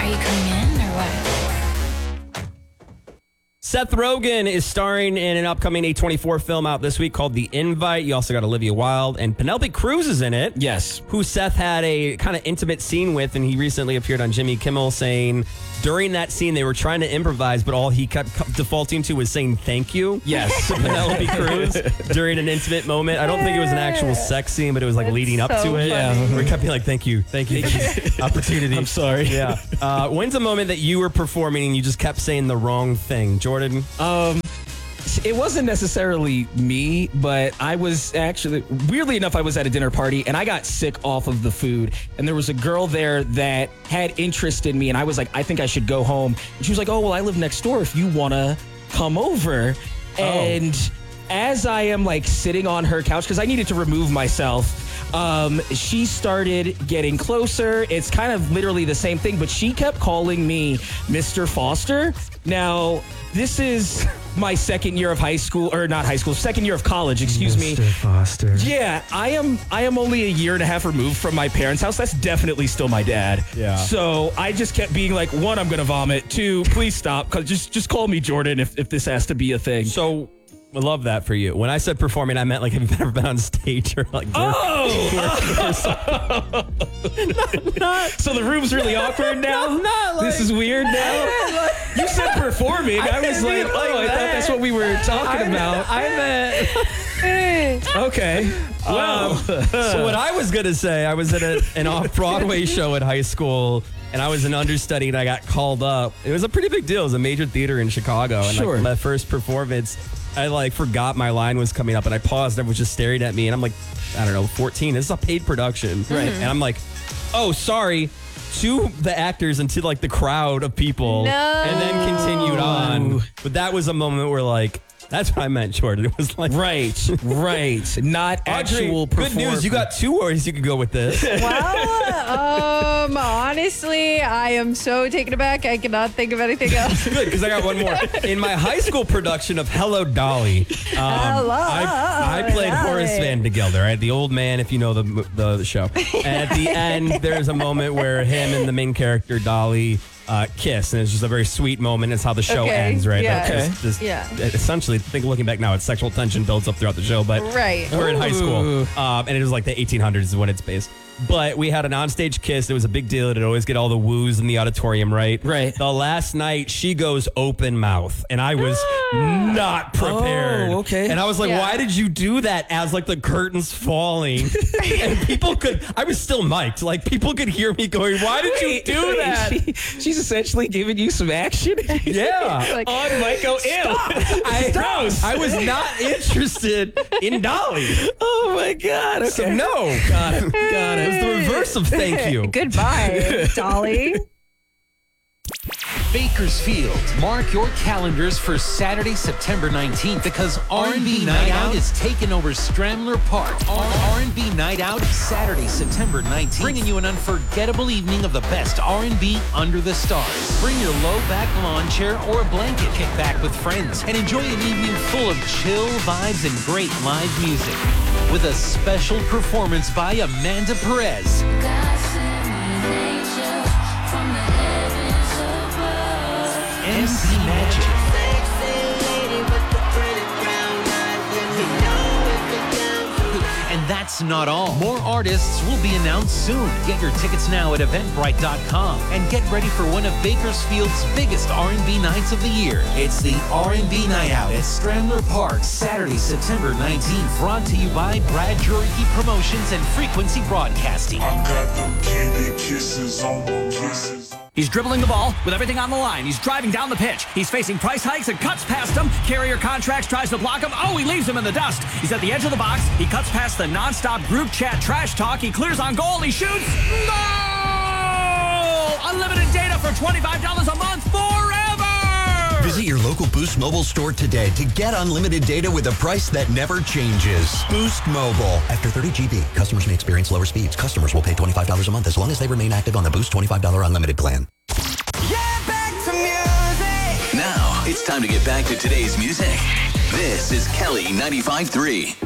Are you coming in or what? Seth Rogen is starring in an upcoming A24 film out this week called The Invite. You also got Olivia Wilde, and Penelope Cruz is in it. Yes. Who Seth had a kind of intimate scene with, and he recently appeared on Jimmy Kimmel saying during that scene they were trying to improvise, but all he kept defaulting to was saying thank you. Yes. To Penelope Cruz during an intimate moment. I don't think it was an actual sex scene, but it was like leading up to it. Yeah. Where he kept being like, thank you for this opportunity. I'm sorry. Yeah. When's a moment that you were performing and you just kept saying the wrong thing? Jordan? It wasn't necessarily me, but I was actually, weirdly enough, I was at a dinner party and I got sick off of the food. And there was a girl there that had interest in me. And I was like, I think I should go home. And she was like, oh, well, I live next door if you want to come over. And as I am like sitting on her couch, because I needed to remove myself, she started getting closer. It's kind of literally the same thing, but she kept calling me Mr. Foster. Now, this is my second year of second year of college, excuse me. Mr. Foster. Yeah, I am only a year and a half removed from my parents' house. That's definitely still my dad. Yeah. So I just kept being like, one, I'm gonna vomit. Two, please stop. Cause just call me Jordan if this has to be a thing. So I love that for you. When I said performing, I meant like, have you ever been on stage or like? So the room's really awkward now? This is weird now? You said performing. I was like, I thought that's what we were talking about. I meant. Okay. Well, So what I was gonna say, I was at an off-Broadway show at high school, and I was an understudy, and I got called up. It was a pretty big deal. It was a major theater in Chicago, and Sure. like my first performance, I like forgot my line was coming up, and I paused. Everyone was just staring at me, and I'm like, I don't know, 14. This is a paid production, Right. And I'm like, oh, sorry. To the actors and to like the crowd of people, and then continued on. But that was a moment where like, that's what I meant, Jordan. It was like, right. Not actual Audrey, good news. You got 2 ways you could go with this. Well, honestly, I am so taken aback. I cannot think of anything else. Good, because I got one more. In my high school production of Hello, Dolly, I played Horace Van de Gelder, right? The old man, if you know the show. And at the end, there's a moment where him and the main character, Dolly, kiss, and it's just a very sweet moment. It's how the show ends, right? Yeah. Okay. Essentially, looking back now, it's sexual tension builds up throughout the show, but we're in high school, and it was like the 1800s is when it's based. But we had an onstage kiss. It was a big deal. It'd always get all the woos in the auditorium, right? Right. The last night, she goes open mouth, and I was not prepared. Oh, okay. And I was like, why did you do that as like the curtain's falling? And I was still mic'd. Like people could hear me going, why did you do that? She's essentially giving you some action. Yeah. Like, On Michael, I was not interested in Dolly. Oh my God. Okay. So no. Got it. It was the reverse of thank you. Goodbye, Dolly. Bakersfield. Mark your calendars for Saturday, September 19th, because R&B Night Out is taking over Stramler Park. R&B Night Out, Saturday, September 19th, bringing you an unforgettable evening of the best R&B under the stars. Bring your low-back lawn chair or a blanket, kick back with friends, and enjoy an evening full of chill vibes and great live music. With a special performance by Amanda Perez. MC Magic. And that's not all. More artists will be announced soon. Get your tickets now at Eventbrite.com and get ready for one of Bakersfield's biggest R&B nights of the year. It's the R&B Night Out at Stramler Park, Saturday, September 19th. Brought to you by Brad Juricki Promotions and Frequency Broadcasting. I got them candy kisses on my kisses. He's dribbling the ball with everything on the line. He's driving down the pitch. He's facing price hikes and cuts past him. Carrier Contracts tries to block him. Oh, he leaves him in the dust. He's at the edge of the box. He cuts past the nonstop group chat trash talk. He clears on goal. He shoots. Goal! Unlimited data for $25 a month forever! Visit your local Boost Mobile store today to get unlimited data with a price that never changes. Boost Mobile. After 30 GB, customers may experience lower speeds. Customers will pay $25 a month as long as they remain active on the Boost $25 unlimited plan. Yeah, back to music. Now, it's time to get back to today's music. This is Kelly 95.3.